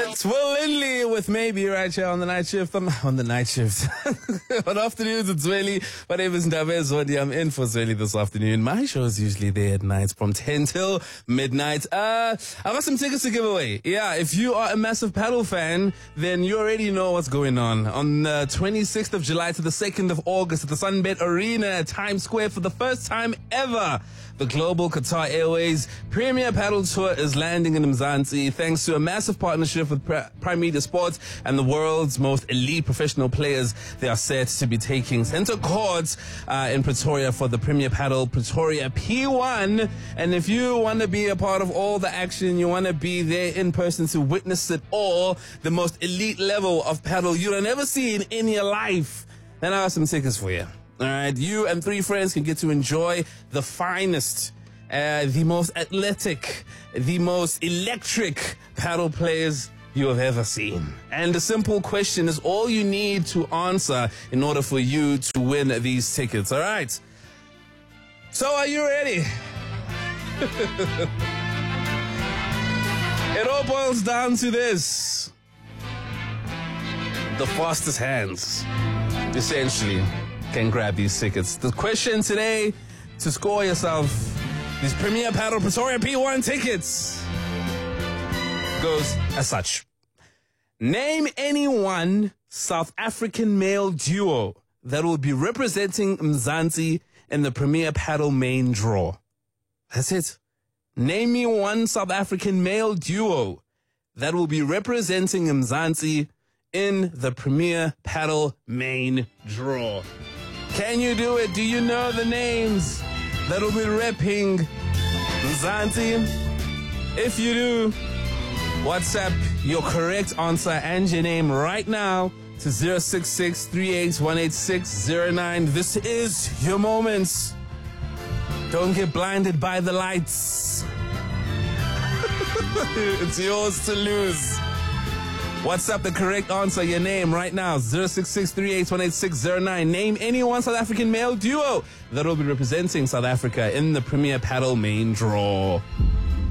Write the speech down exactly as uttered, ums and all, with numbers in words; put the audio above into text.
It's Will Lindley with Maybe right here on the night shift. On, on the night shift. On afternoons, it's Zweli. My name is Ndabe Zodi. I'm in for Zweli this afternoon. My show is usually there at night from ten till midnight. Uh, I got some tickets to give away. Yeah, if you are a massive paddle fan, then you already know what's going on. On the twenty-sixth of July to the second of August at the Sunbet Arena at Times Square for the first time ever, the Global Qatar Airways Premier Paddle Tour is landing in Mzansi thanks to a massive partnership with Prime Media Sports and the world's most elite professional players. They are set to be taking center courts uh, in Pretoria for the Premier Paddle Pretoria P one. And if you want to be a part of all the action, you want to be there in person to witness it all, the most elite level of paddle you'll have never seen in your life, then I have some tickets for you. All right, you and three friends can get to enjoy the finest, uh, the most athletic, the most electric paddle players you have ever seen. And the simple question is all you need to answer in order for you to win these tickets. All right. So are you ready? It all boils down to this. The fastest hands, essentially, can grab these tickets. The question today, to score yourself these Premier Paddle Pretoria P one tickets, goes as such. Name any one South African male duo that will be representing Mzansi in the Premier Paddle main draw. That's it. Name me one South African male duo that will be representing Mzansi in the Premier Paddle main draw. Can you do it? Do you know the names that will be repping Mzansi? If you do, WhatsApp your correct answer and your name right now to zero six six, three eight one eight six zero nine. This is your moment. Don't get blinded by the lights. It's yours to lose. WhatsApp the correct answer, your name right now, zero six six, three eight one eight six zero nine. Name any one South African male duo that will be representing South Africa in the Premier Paddle main draw.